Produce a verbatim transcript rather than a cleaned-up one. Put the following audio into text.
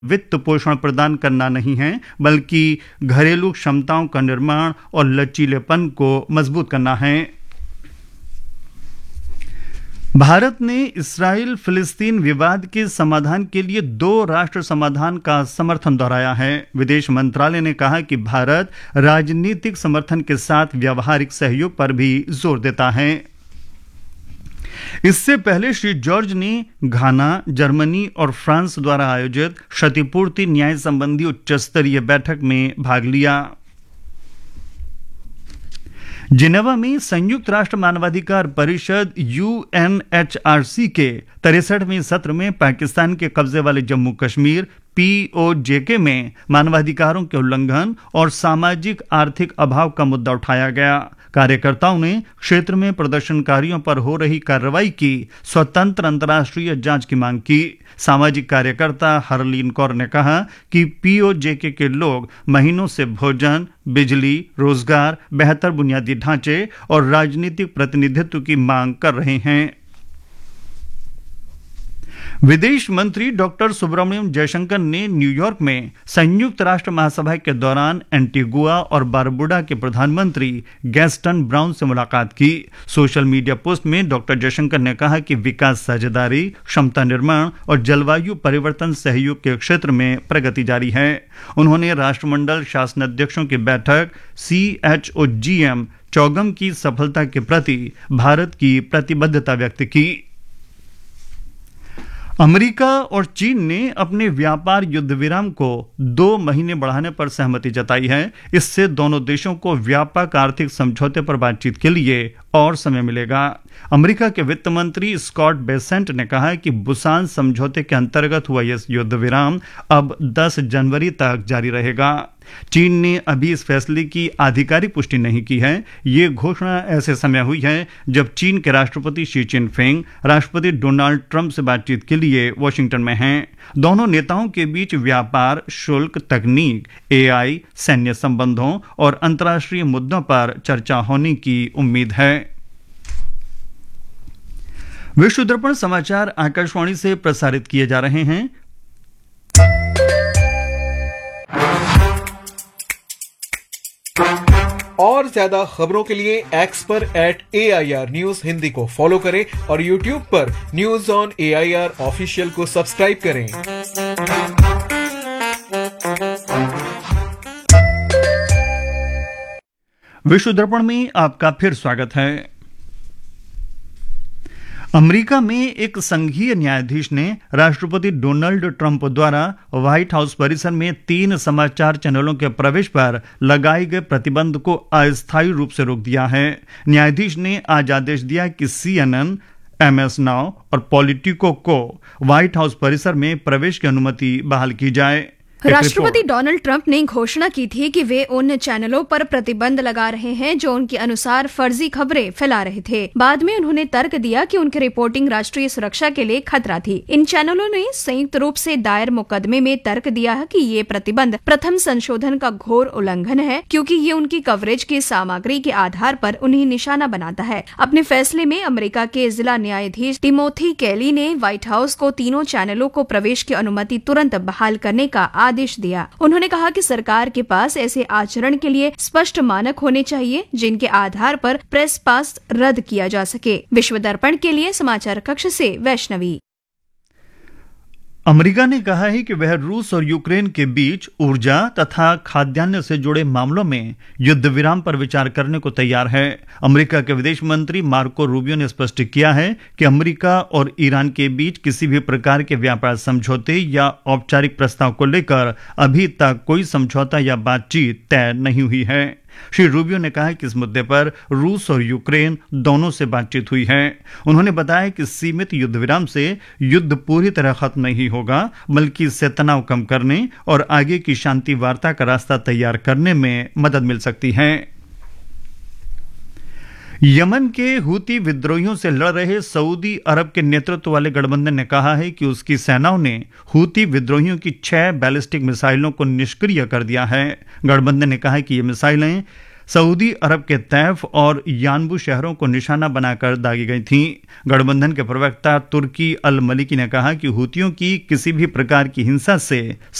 वित्त पोषण प्रदान करना नहीं है, बल्कि घरेलू क्षमताओं का निर्माण और लचीलेपन को मजबूत करना है। भारत ने इस्राइल फिलिस्तीन विवाद के समाधान के लिए दो राष्ट्र समाधान का समर्थन दोहराया है। विदेश मंत्रालय ने कहा कि भारत राजनीतिक समर्थन के साथ व्यावहारिक सहयोग पर भी जोर देता है। इससे पहले श्री जॉर्ज ने घाना, जर्मनी और फ्रांस द्वारा आयोजित क्षतिपूर्ति न्याय संबंधी उच्च स्तरीय बैठक में भाग लिया। जिनेवा में संयुक्त राष्ट्र मानवाधिकार परिषद you N H R C के तिरसठवें सत्र में पाकिस्तान के कब्जे वाले जम्मू कश्मीर पी ओ जे के में मानवाधिकारों के उल्लंघन और सामाजिक आर्थिक अभाव का मुद्दा उठाया गया। कार्यकर्ताओं ने क्षेत्र में प्रदर्शनकारियों पर हो रही कार्रवाई की स्वतंत्र अंतर्राष्ट्रीय जांच की मांग की। सामाजिक कार्यकर्ता हरलीन कौर ने कहा कि पी ओ जे के के लोग महीनों से भोजन, बिजली, रोजगार, बेहतर बुनियादी ढांचे और राजनीतिक प्रतिनिधित्व की मांग कर रहे हैं। विदेश मंत्री डॉक्टर सुब्रमण्यम जयशंकर ने न्यूयॉर्क में संयुक्त राष्ट्र महासभा के दौरान एंटीगुआ और बारबुडा के प्रधानमंत्री गैस्टन ब्राउन से मुलाकात की। सोशल मीडिया पोस्ट में डॉक्टर जयशंकर ने कहा कि विकास साझेदारी, क्षमता निर्माण और जलवायु परिवर्तन सहयोग के क्षेत्र में प्रगति जारी है। उन्होंने राष्ट्रमंडल शासनाध्यक्षों की बैठक C H O G M चौगम की सफलता के प्रति भारत की प्रतिबद्धता व्यक्त की। अमेरिका और चीन ने अपने व्यापार युद्ध विराम को दो महीने बढ़ाने पर सहमति जताई है। इससे दोनों देशों को व्यापक आर्थिक समझौते पर बातचीत के लिए और समय मिलेगा। अमेरिका के वित्त मंत्री स्कॉट बेसेंट ने कहा कि बुसान समझौते के अंतर्गत हुआ यह युद्ध विराम अब दस जनवरी तक जारी रहेगा। चीन ने अभी इस फैसले की आधिकारिक पुष्टि नहीं की है। ये घोषणा ऐसे समय हुई है जब चीन के राष्ट्रपति शी चिनफिंग राष्ट्रपति डोनाल्ड ट्रंप से बातचीत के लिए वॉशिंगटन में हैं। दोनों नेताओं के बीच व्यापार, शुल्क, तकनीक, ए आई, सैन्य संबंधों और अंतर्राष्ट्रीय मुद्दों पर चर्चा होने की उम्मीद है। विश्व दर्पण समाचार आकाशवाणी से प्रसारित किए जा रहे हैं। और ज्यादा खबरों के लिए एक्स पर eight A I R news Hindi को फॉलो करें और यूट्यूब पर news on A I R official को सब्सक्राइब करें। विश्व दर्पण में आपका फिर स्वागत है। अमेरिका में एक संघीय न्यायाधीश ने राष्ट्रपति डोनाल्ड ट्रंप द्वारा व्हाइट हाउस परिसर में तीन समाचार चैनलों के प्रवेश पर लगाए गए प्रतिबंध को अस्थायी रूप से रोक दिया है। न्यायाधीश ने आज आदेश दिया कि C N N, M S now और पॉलिटिको को व्हाइट हाउस परिसर में प्रवेश की अनुमति बहाल की जाए। राष्ट्रपति डोनाल्ड ट्रंप ने घोषणा की थी कि वे उन चैनलों पर प्रतिबंध लगा रहे हैं जो उनके अनुसार फर्जी खबरें फैला रहे थे। बाद में उन्होंने तर्क दिया कि उनकी रिपोर्टिंग राष्ट्रीय सुरक्षा के लिए खतरा थी। इन चैनलों ने संयुक्त रूप से दायर मुकदमे में तर्क दिया है कि ये प्रतिबंध प्रथम संशोधन का घोर उल्लंघन है, क्योंकि ये उनकी कवरेज की सामग्री के आधार पर उन्हें निशाना बनाता है। अपने फैसले में अमेरिका के जिला न्यायाधीश टिमोथी कैली ने व्हाइट हाउस को तीनों चैनलों को प्रवेश की अनुमति तुरंत बहाल करने का आदेश दिया। उन्होंने कहा कि सरकार के पास ऐसे आचरण के लिए स्पष्ट मानक होने चाहिए जिनके आधार पर प्रेस पास रद्द किया जा सके। विश्व दर्पण के लिए समाचार कक्ष से वैष्णवी। अमेरिका ने कहा है कि वह रूस और यूक्रेन के बीच ऊर्जा तथा खाद्यान्न से जुड़े मामलों में युद्ध विराम पर विचार करने को तैयार है। अमेरिका के विदेश मंत्री मार्को रूबियो ने स्पष्ट किया है कि अमेरिका और ईरान के बीच किसी भी प्रकार के व्यापार समझौते या औपचारिक प्रस्ताव को लेकर अभी तक कोई समझौता या बातचीत तय नहीं हुई है। श्री रूबियो ने कहा कि इस मुद्दे पर रूस और यूक्रेन दोनों से बातचीत हुई है। उन्होंने बताया कि सीमित युद्ध विराम से युद्ध पूरी तरह खत्म नहीं होगा, बल्कि इससे तनाव कम करने और आगे की शांति वार्ता का रास्ता तैयार करने में मदद मिल सकती है। यमन के हूती विद्रोहियों से लड़ रहे सऊदी अरब के नेतृत्व वाले गठबंधन ने कहा है कि उसकी सेनाओं ने हूती विद्रोहियों की छह बैलिस्टिक मिसाइलों को निष्क्रिय कर दिया है। गठबंधन ने कहा है कि ये मिसाइलें सऊदी अरब के तैफ और यानबू शहरों को निशाना बनाकर दागी गई थीं। गठबंधन के प्रवक्ता तुर्की अल मलिकी ने कहा कि हूतियों की किसी भी प्रकार की हिंसा से